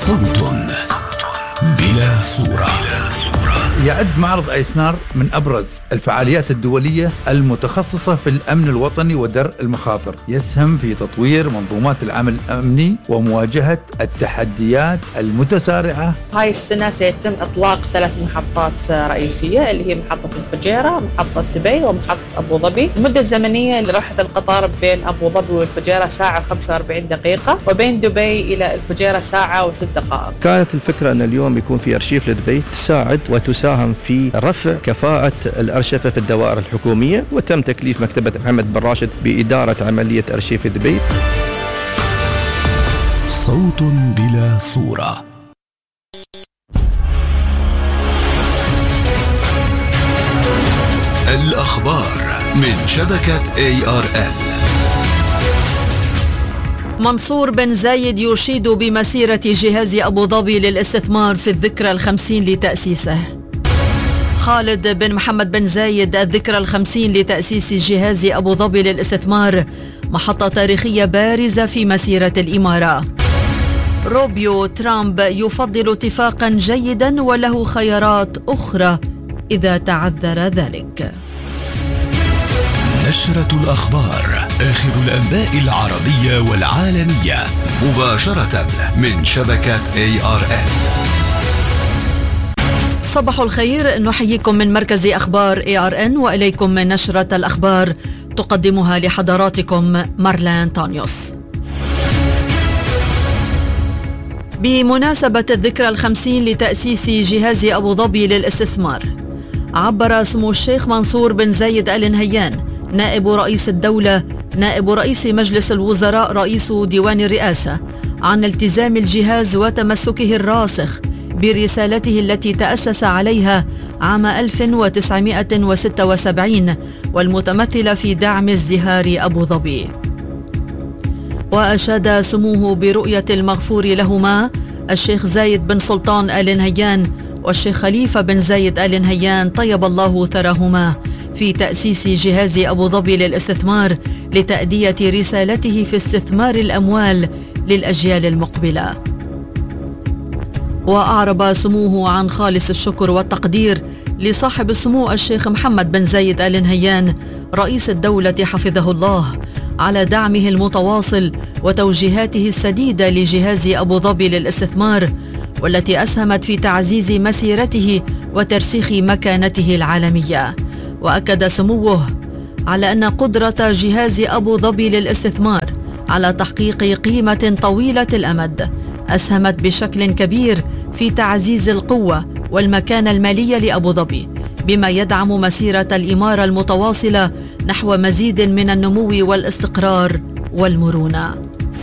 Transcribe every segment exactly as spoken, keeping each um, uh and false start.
صوت بلا صورة. يعد معرض أيسنار من أبرز الفعاليات الدولية المتخصصة في الأمن الوطني ودرء المخاطر، يسهم في تطوير منظومات العمل الأمني ومواجهة التحديات المتسارعة. هاي السنة سيتم إطلاق ثلاث محطات رئيسية اللي هي محطة الفجيرة، محطة دبي، ومحطة أبو ظبي. المدة الزمنية لرحلة القطار بين أبو ظبي والفجيرة ساعة وخمسة وأربعين دقيقة، وبين دبي إلى الفجيرة ساعة وست دقائق. كانت الفكرة أن اليوم يكون في أرشيف لدبي تساعد وتساهم في رفع كفاءة الأرشفة في الدوائر الحكومية، وتم تكليف مكتبة محمد بن راشد بإدارة عملية أرشيف دبي. صوت بلا صورة. الأخبار من شبكة إيه آر إل. منصور بن زايد يشيد بمسيرة جهاز أبو ظبي للاستثمار في الذكرى الخمسين لتأسيسه. خالد بن محمد بن زايد الذكرى الخمسين لتأسيس جهاز أبو ظبي للاستثمار محطة تاريخية بارزة في مسيرة الإمارة. روبيو ترامب يفضل اتفاقا جيدا وله خيارات أخرى إذا تعذر ذلك. نشرة الأخبار، آخر الأنباء العربية والعالمية مباشرة من شبكة إيه آر إل. صباح الخير، نحييكم من مركز أخبار إيه آر إن وإليكم من نشرة الأخبار تقدمها لحضراتكم مارلان تانيوس. بمناسبة الذكرى الخمسين لتأسيس جهاز أبو ظبي للاستثمار، عبر سمو الشيخ منصور بن زايد آل نهيان نائب رئيس الدولة نائب رئيس مجلس الوزراء رئيس ديوان الرئاسة عن التزام الجهاز وتمسكه الراسخ برسالته التي تأسس عليها عام ألف وتسعمائة وستة وسبعين والمتمثلة في دعم ازدهار أبو ظبي. وأشاد سموه برؤية المغفور لهما الشيخ زايد بن سلطان آل نهيان والشيخ خليفة بن زايد آل نهيان طيب الله ثراهما في تأسيس جهاز أبو ظبي للاستثمار لتأدية رسالته في استثمار الأموال للأجيال المقبلة. وأعرب سموه عن خالص الشكر والتقدير لصاحب السمو الشيخ محمد بن زايد آل نهيان رئيس الدولة حفظه الله على دعمه المتواصل وتوجيهاته السديدة لجهاز أبو ظبي للاستثمار، والتي أسهمت في تعزيز مسيرته وترسيخ مكانته العالمية. وأكد سموه على أن قدرة جهاز أبو ظبي للاستثمار على تحقيق قيمة طويلة الأمد أسهمت بشكل كبير في تعزيز القوة والمكانة المالية لأبو ظبي، بما يدعم مسيرة الإمارة المتواصلة نحو مزيد من النمو والاستقرار والمرونة.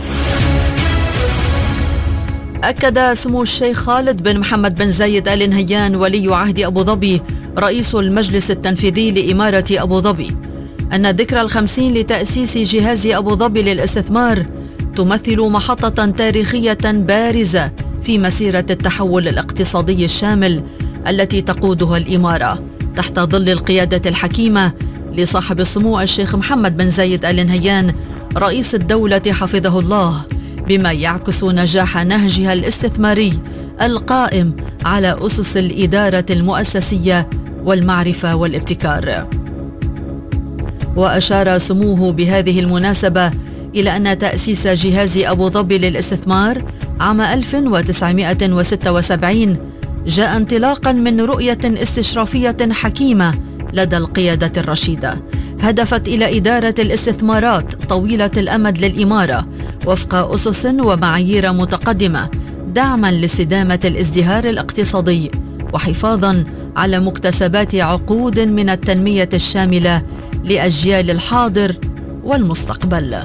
أكد سمو الشيخ خالد بن محمد بن زايد آل نهيان ولي عهد أبو ظبي رئيس المجلس التنفيذي لإمارة أبو ظبي أن الذكرى الخمسين لتأسيس جهاز أبو ظبي للاستثمار تمثل محطة تاريخية بارزة في مسيرة التحول الاقتصادي الشامل التي تقودها الإمارة تحت ظل القيادة الحكيمة لصاحب السمو الشيخ محمد بن زايد آل نهيان رئيس الدولة حفظه الله، بما يعكس نجاح نهجها الاستثماري القائم على أسس الإدارة المؤسسية والمعرفة والابتكار. وأشار سموه بهذه المناسبة إلى أن تأسيس جهاز أبو ظبي للاستثمار عام ألف وتسعمائة وستة وسبعين جاء انطلاقا من رؤية استشرافية حكيمة لدى القيادة الرشيدة هدفت إلى إدارة الاستثمارات طويلة الأمد للإمارة وفق أسس ومعايير متقدمة، دعما لاستدامة الازدهار الاقتصادي وحفاظا على مكتسبات عقود من التنمية الشاملة لأجيال الحاضر والمستقبل.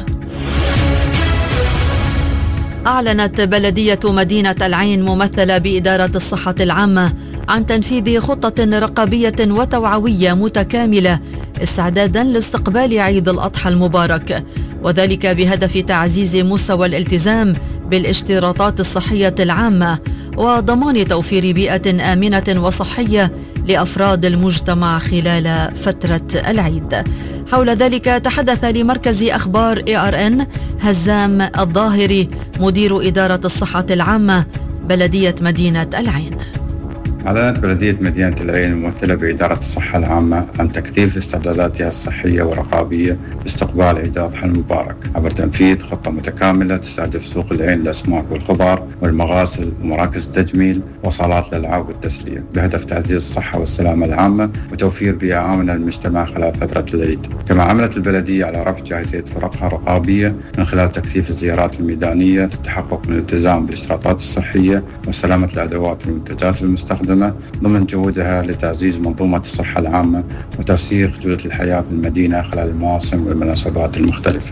أعلنت بلدية مدينة العين ممثلة بإدارة الصحة العامة عن تنفيذ خطة رقابية وتوعوية متكاملة استعدادا لاستقبال عيد الأضحى المبارك، وذلك بهدف تعزيز مستوى الالتزام بالاشتراطات الصحية العامة وضمان توفير بيئة آمنة وصحية لأفراد المجتمع خلال فترة العيد. حول ذلك تحدث لمركز أخبار إيه آر إن هزام الظاهري مدير إدارة الصحة العامة بلدية مدينة العين. أعلنت بلدية مدينة العين الممثلة بإدارة الصحة العامة عن تكثيف استعداداتها الصحية والرقابية لاستقبال عيد الأضحى المبارك عبر تنفيذ خطة متكاملة تستهدف سوق العين للأسماك والخضار والمغاسل ومراكز التجميل وصالات الألعاب والتسلية بهدف تعزيز الصحة والسلامة العامة وتوفير بيئة آمنة للمجتمع خلال فترة العيد. كما عملت البلدية على رفع جاهزية فرقها الرقابية من خلال تكثيف الزيارات الميدانية للتحقق من الالتزام بالإشراطات الصحية وسلامة الأدوات والمنتجات المستخدمة ضمن جهودها لتعزيز منظومة الصحة العامة وترسيخ جودة الحياة في المدينة خلال المواسم والمناسبات المختلفة.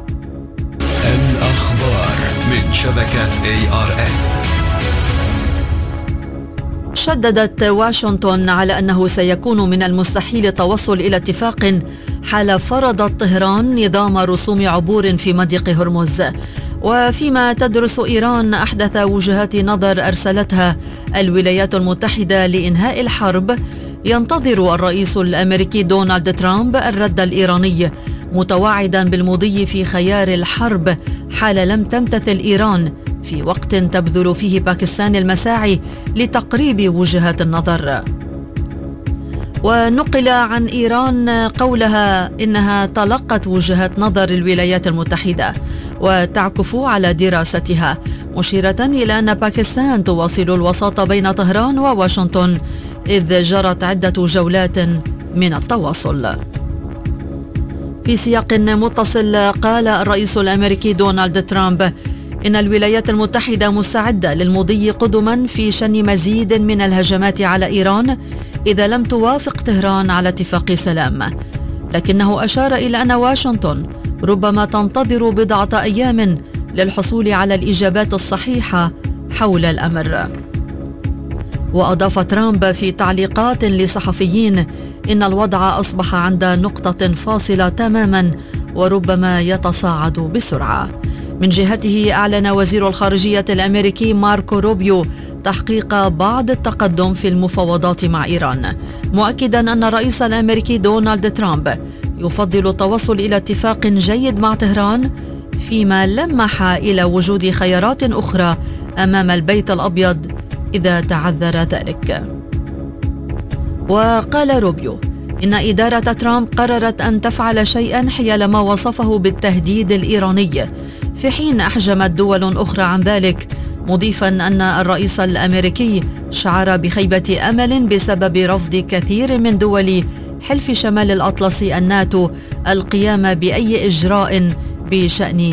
الأخبار من شبكة إيه آر إن. شددت واشنطن على أنه سيكون من المستحيل التوصل إلى اتفاق حال فرضت طهران نظام رسوم عبور في مضيق هرمز. وفيما تدرس إيران أحدث وجهات نظر أرسلتها الولايات المتحدة لإنهاء الحرب، ينتظر الرئيس الأمريكي دونالد ترامب الرد الإيراني، متوعدا بالمضي في خيار الحرب حال لم تمتثل إيران، في وقت تبذل فيه باكستان المساعي لتقريب وجهات النظر. ونقل عن إيران قولها إنها تلقت وجهات نظر الولايات المتحدة وتعكف على دراستها، مشيرة إلى أن باكستان تواصل الوساط بين طهران وواشنطن، إذ جرت عدة جولات من التواصل. في سياق متصل، قال الرئيس الأمريكي دونالد ترامب إن الولايات المتحدة مستعدة للمضي قدما في شن مزيد من الهجمات على إيران إذا لم توافق طهران على اتفاق سلام، لكنه أشار إلى أن واشنطن ربما تنتظر بضعة أيام للحصول على الإجابات الصحيحة حول الأمر. وأضاف ترامب في تعليقات لصحفيين إن الوضع أصبح عند نقطة فاصلة تماما وربما يتصاعد بسرعة. من جهته أعلن وزير الخارجية الأمريكي ماركو روبيو تحقيق بعض التقدم في المفاوضات مع إيران، مؤكدا أن الرئيس الأمريكي دونالد ترامب يفضل التوصل إلى اتفاق جيد مع طهران، فيما لمح إلى وجود خيارات أخرى أمام البيت الأبيض إذا تعذر ذلك. وقال روبيو إن إدارة ترامب قررت أن تفعل شيئا حيال ما وصفه بالتهديد الإيراني، في حين أحجمت دول أخرى عن ذلك، مضيفا أن الرئيس الأمريكي شعر بخيبة أمل بسبب رفض كثير من دول حلف شمال الأطلسي الناتو القيام بأي إجراء بشأن